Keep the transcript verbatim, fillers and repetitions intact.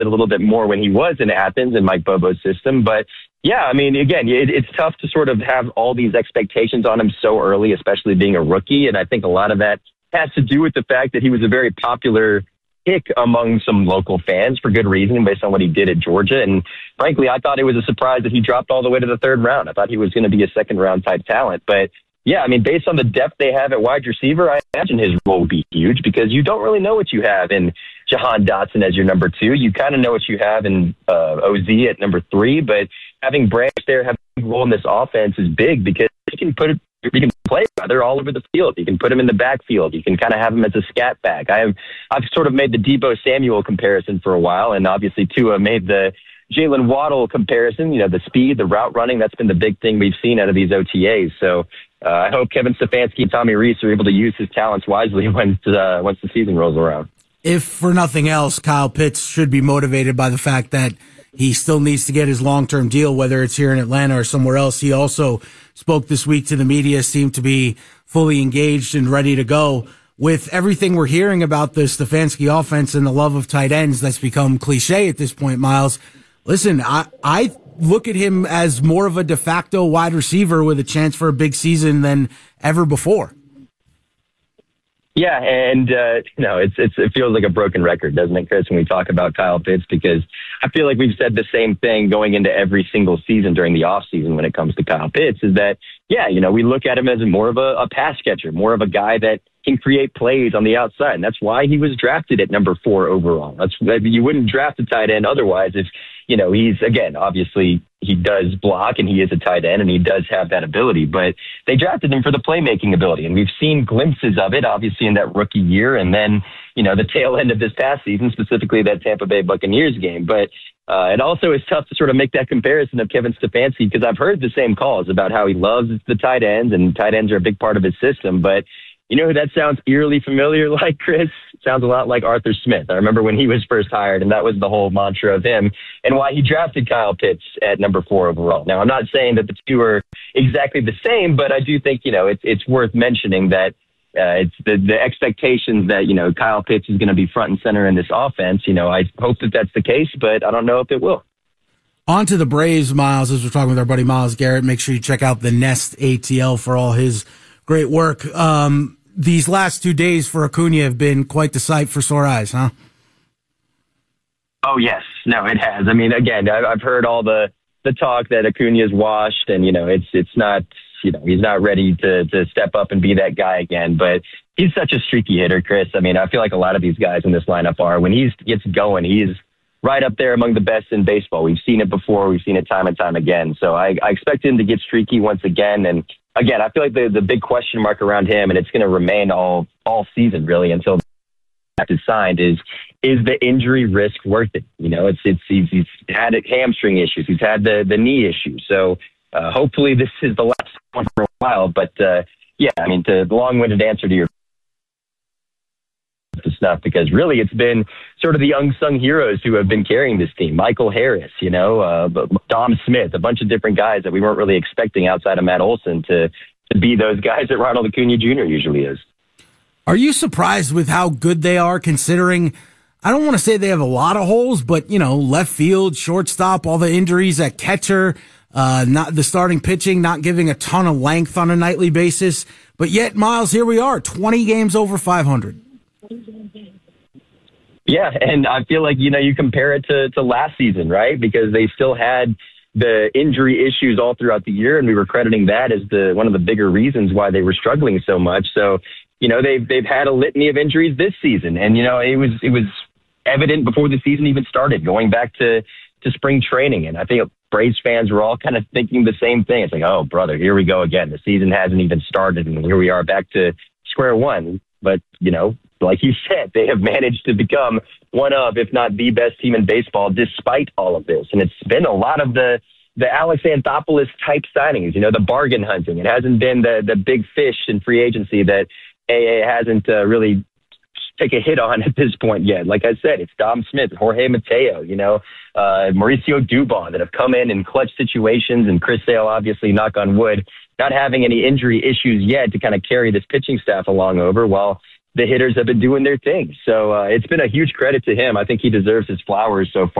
a little bit more when he was in Athens in Mike Bobo's system. But yeah, I mean, again, it, it's tough to sort of have all these expectations on him so early, especially being a rookie. And I think a lot of that has to do with the fact that he was a very popular pick among some local fans for good reason based on what he did at Georgia. And frankly, I thought it was a surprise that he dropped all the way to the third round. I thought he was going to be a second round type talent. But yeah, I mean, based on the depth they have at wide receiver, I imagine his role would be huge because you don't really know what you have in Jahan Dotson as your number two. You kind of know what you have in uh, O Z at number three, but having Branch there have a role in this offense is big because you can put it, you can play rather all over the field. You can put him in the backfield. You can kind of have him as a scat back. I have, I've sort of made the Deebo Samuel comparison for a while, and obviously Tua made the Jalen Waddle comparison. You know, the speed, the route running, that's been the big thing we've seen out of these O T As. So uh, I hope Kevin Stefanski and Tommy Rees are able to use his talents wisely once, uh, once the season rolls around. If for nothing else, Kyle Pitts should be motivated by the fact that he still needs to get his long-term deal, whether it's here in Atlanta or somewhere else. He also spoke this week to the media, seemed to be fully engaged and ready to go. With everything we're hearing about the Stefanski offense and the love of tight ends that's become cliche at this point, Miles, listen, I, I look at him as more of a de facto wide receiver with a chance for a big season than ever before. Yeah, and uh, you know, it's it's it feels like a broken record, doesn't it, Chris, when we talk about Kyle Pitts? Because I feel like we've said the same thing going into every single season during the off season when it comes to Kyle Pitts. Is that yeah, you know, we look at him as more of a, a pass catcher, more of a guy that can create plays on the outside, and that's why he was drafted at number four overall. That's you wouldn't draft a tight end otherwise. If you know, he's again, obviously he does block and he is a tight end and he does have that ability, but they drafted him for the playmaking ability, and we've seen glimpses of it, obviously in that rookie year, and then you know the tail end of this past season, specifically that Tampa Bay Buccaneers game. But uh, it also is tough to sort of make that comparison of Kevin Stefanski because I've heard the same calls about how he loves the tight ends and tight ends are a big part of his system, but you know who that sounds eerily familiar like, Chris? It sounds a lot like Arthur Smith. I remember when he was first hired, and that was the whole mantra of him and why he drafted Kyle Pitts at number four overall. Now, I'm not saying that the two are exactly the same, but I do think, you know, it's it's worth mentioning that uh, it's the, the expectations that, you know, Kyle Pitts is going to be front and center in this offense. You know, I hope that that's the case, but I don't know if it will. On to the Braves, Miles, as we're talking with our buddy Myles Garrett. Make sure you check out the Nest A T L for all his great work. Um, These last two days for Acuna have been quite the sight for sore eyes, huh? Oh, yes. No, it has. I mean, again, I've heard all the, the talk that Acuna's washed and, you know, it's it's not, you know, he's not ready to, to step up and be that guy again. But he's such a streaky hitter, Chris. I mean, I feel like a lot of these guys in this lineup are. When he gets going, he's right up there among the best in baseball. We've seen it before. We've seen it time and time again. So I, I expect him to get streaky once again. And again, I feel like the, the big question mark around him, and it's going to remain all all season really until is signed, is is the injury risk worth it? You know, it's it's he's, he's had hamstring issues, he's had the the knee issues. So uh, hopefully this is the last one for a while. But uh, yeah, I mean, the long-winded answer to your stuff, because really it's been sort of the unsung heroes who have been carrying this team. Michael Harris, you know, uh, Dom Smith, a bunch of different guys that we weren't really expecting outside of Matt Olson to, to be those guys that Ronald Acuna Junior usually is. Are you surprised with how good they are, considering, I don't want to say they have a lot of holes, but, you know, left field, shortstop, all the injuries at catcher, uh, not the starting pitching, not giving a ton of length on a nightly basis. But yet, Miles, here we are, twenty games over five hundred. Yeah, and I feel like, you know, you compare it to, to last season, right? Because they still had the injury issues all throughout the year, and we were crediting that as the one of the bigger reasons why they were struggling so much. So, you know, they've they've had a litany of injuries this season, and you know, it was it was evident before the season even started, going back to to spring training, and I think Braves fans were all kind of thinking the same thing. It's like, oh, brother, here we go again. The season hasn't even started, and here we are back to square one. But you know, like you said, they have managed to become one of, if not the best team in baseball, despite all of this. And it's been a lot of the the Alex Anthopoulos type signings, you know, the bargain hunting. It hasn't been the the big fish in free agency that A A hasn't uh, really take a hit on at this point yet. Like I said, it's Dom Smith, Jorge Mateo, you know, uh, Mauricio Dubon that have come in in clutch situations, and Chris Sale, obviously, knock on wood, not having any injury issues yet to kind of carry this pitching staff along over, while the hitters have been doing their thing. So uh, it's been a huge credit to him. I think he deserves his flowers so far.